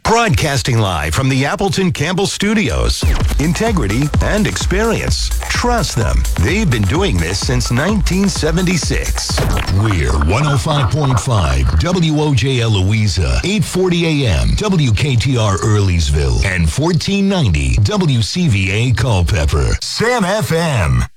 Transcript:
Broadcasting live from the Appleton Campbell Studios. Integrity and experience. Trust them. They've been doing this since 1976. We're 105.5 WOJL Louisa, 840 AM WKTR Earleysville, and 1490 WCVA Culpeper. Sam FM.